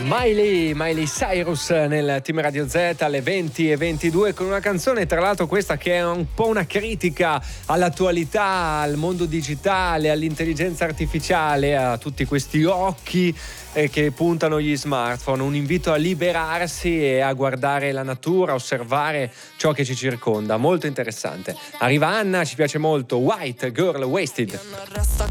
Miley Cyrus nel Team Radio Z alle 20:22 con una canzone, tra l'altro questa che è un po' una critica all'attualità, al mondo digitale, all'intelligenza artificiale, a tutti questi occhi che puntano gli smartphone, un invito a liberarsi e a guardare la natura, osservare ciò che ci circonda, molto interessante. Arriva Anna, ci piace molto, White Girl Wasted. Io non resto a